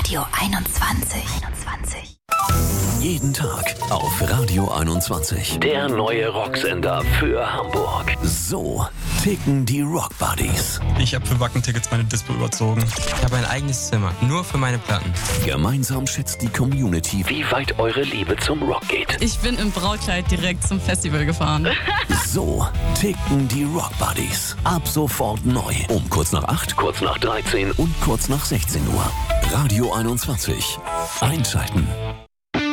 Radio 21. Jeden Tag auf Radio 21. Der neue Rocksender für Hamburg. So ticken die Rock Buddies. Ich habe für Wacken-Tickets meine Dispo überzogen. Ich habe ein eigenes Zimmer, nur für meine Platten. Gemeinsam schätzt die Community, wie weit eure Liebe zum Rock geht. Ich bin im Brautkleid direkt zum Festival gefahren. So ticken die Rock Buddies. Ab sofort neu. Um kurz nach 8, kurz nach 13 und kurz nach 16 Uhr. Radio 21. Einschalten.